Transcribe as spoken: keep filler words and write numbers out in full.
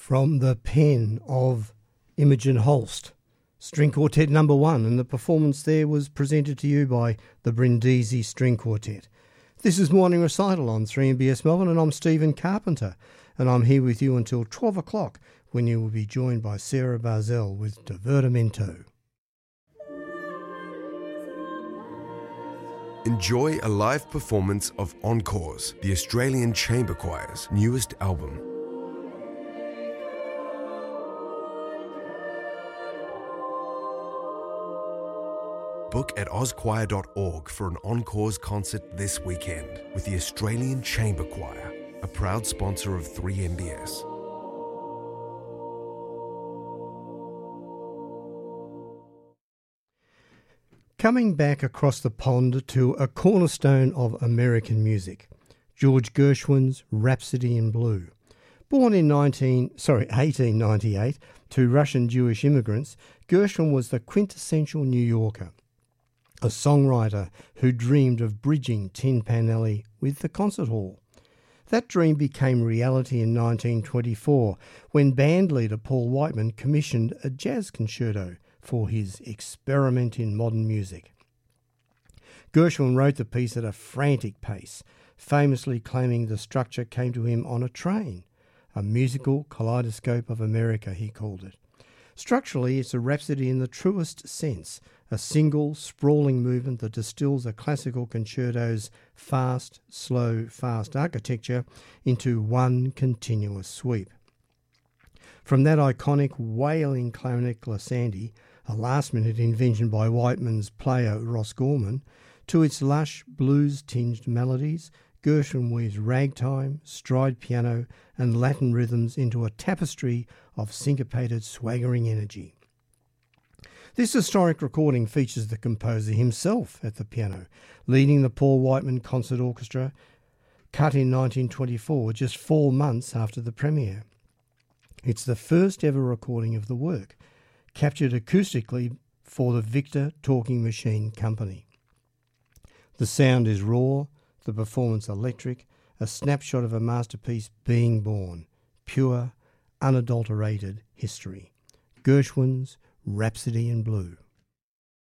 from the pen of Imogen Holst, String Quartet number one, and the performance there was presented to you by the Brindisi String Quartet. This is Morning Recital on three M B S Melbourne, and I'm Stephen Carpenter, and I'm here with you until twelve o'clock, when you will be joined by Sarah Barzell with Divertimento. Enjoy a live performance of Encores, the Australian Chamber Choir's newest album. Book at oz choir dot org for an Encores concert this weekend with the Australian Chamber Choir, a proud sponsor of three M B S. Coming back across the pond to a cornerstone of American music, George Gershwin's Rhapsody in Blue. Born in nineteen, sorry, eighteen ninety-eight to Russian Jewish immigrants, Gershwin was the quintessential New Yorker, a songwriter who dreamed of bridging Tin Pan Alley with the concert hall. That dream became reality in nineteen twenty-four when bandleader Paul Whiteman commissioned a jazz concerto for his Experiment in Modern Music. Gershwin wrote the piece at a frantic pace, famously claiming the structure came to him on a train. A musical kaleidoscope of America, he called it. Structurally, it's a rhapsody in the truest sense, a single, sprawling movement that distills a classical concerto's fast, slow, fast architecture into one continuous sweep. From that iconic wailing clarinet glissandi, a last-minute invention by Whiteman's player Ross Gorman, to its lush, blues-tinged melodies, Gershwin weaves ragtime, stride piano and Latin rhythms into a tapestry of syncopated, swaggering energy. This historic recording features the composer himself at the piano, leading the Paul Whiteman Concert Orchestra, cut in nineteen twenty-four, just four months after the premiere. It's the first ever recording of the work, captured acoustically for the Victor Talking Machine Company. The sound is raw, the performance electric, a snapshot of a masterpiece being born, pure, unadulterated history. Gershwin's Rhapsody in Blue.